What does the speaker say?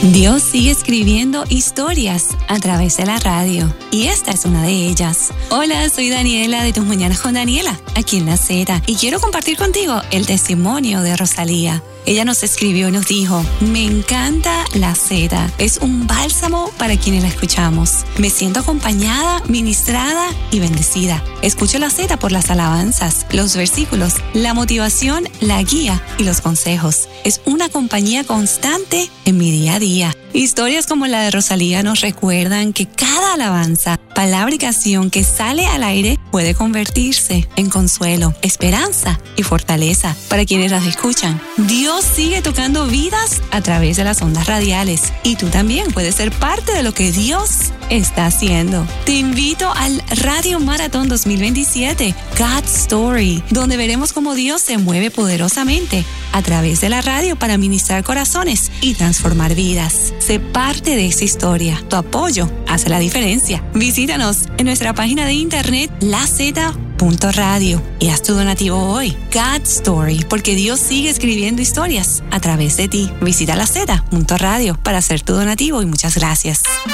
Dios sigue escribiendo historias a través de la radio y esta es una de ellas. Hola, soy Daniela de Tus Mañanas con Daniela, aquí en La Z, y quiero compartir contigo el testimonio de Rosalía. Ella nos escribió y nos dijo: me encanta La Z, es un bálsamo para quienes la escuchamos. Me siento acompañada, ministrada y bendecida. Escucho La Z por las alabanzas, los versículos, la motivación, la guía y los consejos. Es una compañía constante en mi día a día. Historias como la de Rosalía nos recuerdan que cada alabanza, palabra y canción que sale al aire puede convertirse en consuelo, esperanza y fortaleza para quienes las escuchan. Dios sigue tocando vidas a través de las ondas radiales y tú también puedes ser parte de lo que Dios está haciendo. Te invito al Radio Maratón 2027, God's Story, donde veremos cómo Dios se mueve poderosamente a través de la radio para ministrar corazones y transformar vidas. Sé parte de esa historia. Tu apoyo hace la diferencia. Visítanos en nuestra página de internet laz.radio y haz tu donativo hoy. God's Story, porque Dios sigue escribiendo historias a través de ti. Visita laz.radio para hacer tu donativo y muchas gracias.